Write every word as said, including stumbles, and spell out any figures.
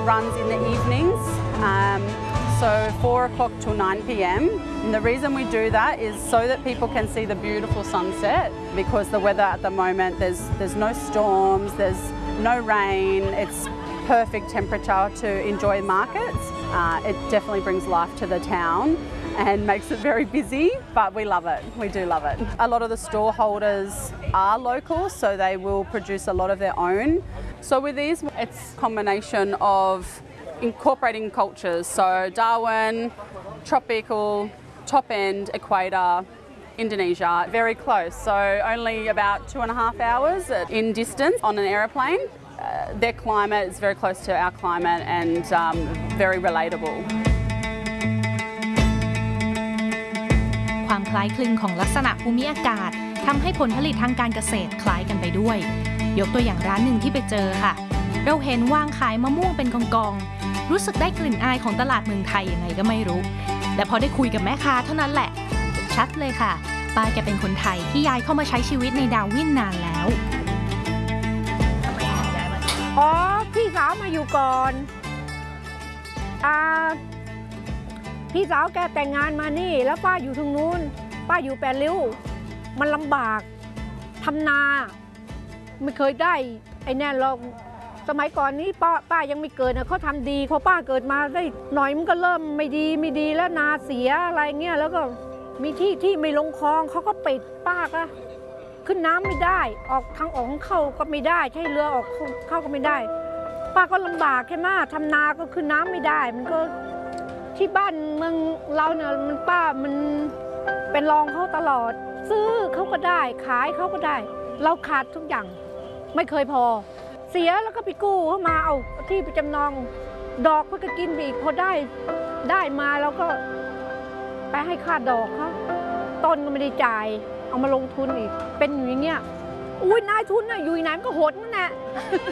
runs in the evenings, um, so four o'clock till nine p m And the reason we do that is so that people can see the beautiful sunset, because the weather at the moment, there's, there's no storms, there's no rain, it's perfect temperature to enjoy markets. Uh, it definitely brings life to the town and makes it very busy, but we love it. We do love it. A lot of the store holders are local, so they will produce a lot of their own. So with these, it's a combination of incorporating cultures. So Darwin, tropical, top end, equator, Indonesia, very close. So only about two and a half hours in distance on an aeroplane. Uh, their climate is very close to our climate and um, very relatable. ความคล้ายคลึงของลักษณะภูมิอากาศทำให้ผลผลิตทางการเกษตรคล้ายกันไปด้วยยกตัวอย่างร้านหนึ่งที่ไปเจอค่ะเราเห็นวางขายมะม่วงเป็นกองๆรู้สึกได้กลิ่นอายของตลาดเมืองไทยยังไงก็ไม่รู้และพอได้คุยกับแม่ค้าเท่านั้นแหละชัดเลยค่ะป้าแกเป็นคนไทยที่ย้ายเข้ามาใช้ชีวิตในดาร์วินนานแล้วอ๋อพี่สาวมาอยู่ก่อนอ่าพี่สาวแกแต่งงานมานี่แล้วป้าอยู่ทางนู้นป้าอยู่แปดริ้วมันลำบากทำนาไม่เคยได้ไอ้แน่เราสมัยก่อนนี้ป้าป้ายังไม่เกิดนะเขาทำดีพอป้าเกิดมาได้หน่อยมันก็เริ่มไม่ดีไม่ดีแล้วนาเสียอะไรเงี้ยแล้วก็มีที่ที่ไม่ลงคลองเขาก็ปิดป้าก็ขึ้นน้ำไม่ได้ออกทางออกเข้าก็ไม่ได้ใช้เรือออกเข้าก็ไม่ได้ป้าก็ลำบากแค่มากทำนาก็ขึ้นน้ำไม่ได้มันก็ที่บ้านเมืองเราเนี่ยมันป้ามันเป็นรองเขาตลอดซื้อเขาก็ได้ขายเขาก็ได้เราขาดทุกอย่างไม่เคยพอเสียแล้วก็ไปกู้เข้ามาเอาที่ไปจำนองดอกเพื่อก็กินไปอีกพอได้ได้มาแล้วก็ไปให้ค่าดอกเขาต้นก็ไม่ได้จ่ายเอามาลงทุนอีกเป็นอย่างเงี้ยอุ้ยนายทุนน่ะอยู่ไหนมันก็โหดนั่นแหละ